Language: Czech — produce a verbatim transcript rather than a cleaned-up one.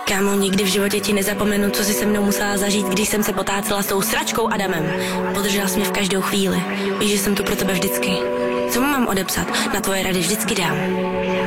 Kámo, nikdy v životě ti nezapomenu, co si se mnou musela zažít, když jsem se potácela s tou sračkou Adamem. Podržela jsi mě v každou chvíli. Víš, že jsem tu pro tebe vždycky. Co mu mám odepsat? Na tvoje rady vždycky dám.